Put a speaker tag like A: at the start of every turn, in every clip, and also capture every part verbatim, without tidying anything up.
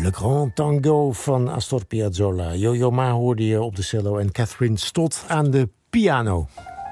A: Le Grand Tango van Astor Piazzolla. Yo-Yo Ma hoorde je op de cello en Catherine Stott aan de piano.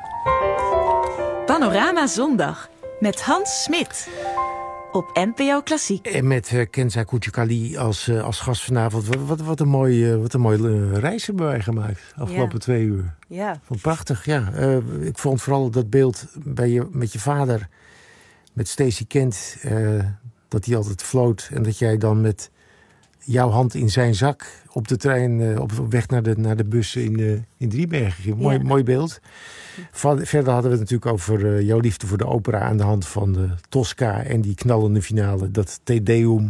B: Panorama Zondag met Hans Smit op N P O Klassiek.
A: En met uh, Kenza Kuchikali als, uh, als gast vanavond. Wat, wat, wat een mooie, uh, wat een mooie uh, reis hebben wij gemaakt de afgelopen ja. twee uur.
B: Ja.
A: Van prachtig, ja. Uh, ik vond vooral dat beeld bij je, met je vader, met Stacey Kent, uh, dat hij altijd floot. En dat jij dan met jouw hand in zijn zak op de trein, uh, op weg naar de, naar de bus in, uh, in Driebergen ging. Mooi, ja. mooi beeld. Verder hadden we het natuurlijk over uh, jouw liefde voor de opera aan de hand van de Tosca en die knallende finale, dat Te Deum,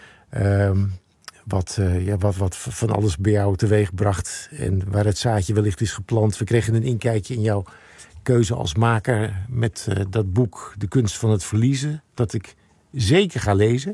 A: um, wat, uh, ja, wat, wat van alles bij jou teweeg bracht en waar het zaadje wellicht is geplant. We kregen een inkijkje in jouw keuze als maker met uh, dat boek De Kunst van het Verliezen, dat ik zeker ga lezen.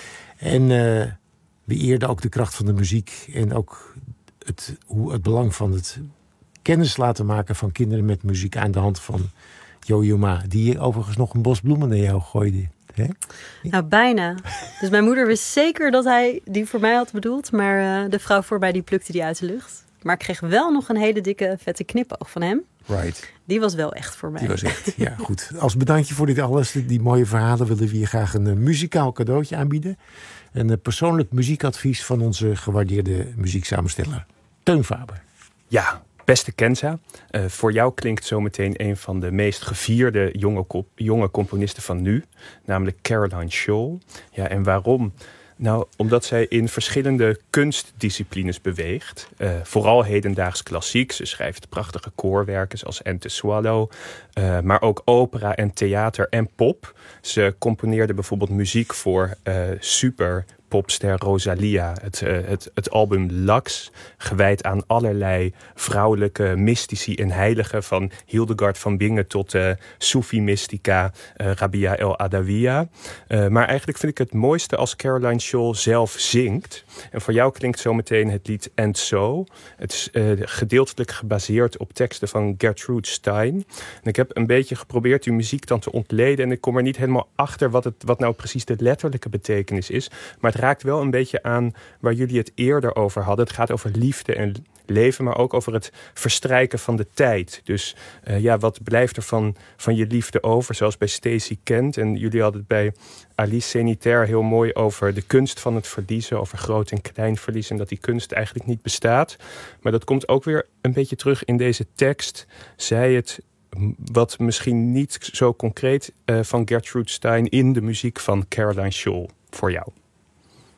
A: En uh, we eerden ook de kracht van de muziek en ook het, hoe het belang van het kennis laten maken van kinderen met muziek aan de hand van Yo-Yo Ma, die overigens nog een bos bloemen naar jou gooide. Hè?
C: Nou, bijna. Dus mijn moeder wist zeker dat hij die voor mij had bedoeld, maar uh, de vrouw voor mij die plukte die uit de lucht. Maar ik kreeg wel nog een hele dikke, vette knipoog van hem.
A: Right.
C: Die was wel echt voor mij.
A: Die was echt, ja, goed. Als bedankje voor dit alles, die mooie verhalen, willen we je graag een uh, muzikaal cadeautje aanbieden. Een uh, persoonlijk muziekadvies van onze gewaardeerde muzieksamensteller, Teun Faber.
D: Ja, beste Kenza, uh, voor jou klinkt zometeen een van de meest gevierde jonge, kop, jonge componisten van nu, namelijk Caroline Scholl. Ja, en waarom? Nou, omdat zij in verschillende kunstdisciplines beweegt. Uh, vooral hedendaags klassiek. Ze schrijft prachtige koorwerken zoals And the Swallow. Uh, maar ook opera en theater en pop. Ze componeerde bijvoorbeeld muziek voor uh, super popster Rosalia. Het, uh, het, het album Lux, gewijd aan allerlei vrouwelijke mystici en heiligen, van Hildegard van Bingen tot uh, Soefi-mystica uh, Rabia El Adawiya. Uh, maar eigenlijk vind ik het mooiste als Caroline Scholl zelf zingt. En voor jou klinkt zometeen het lied And So. Het is uh, gedeeltelijk gebaseerd op teksten van Gertrude Stein. En ik heb een beetje geprobeerd die muziek dan te ontleden en ik kom er niet helemaal achter wat, het, wat nou precies de letterlijke betekenis is. Maar het raakt wel een beetje aan waar jullie het eerder over hadden. Het gaat over liefde en leven, maar ook over het verstrijken van de tijd. Dus uh, ja, wat blijft er van, van je liefde over, zoals bij Stacey Kent. En jullie hadden het bij Alice Zenitaire heel mooi over de kunst van het verliezen, over groot en klein verlies, en dat die kunst eigenlijk niet bestaat. Maar dat komt ook weer een beetje terug in deze tekst. Zij het wat misschien niet zo concreet uh, van Gertrude Stein in de muziek van Caroline Scholl voor jou.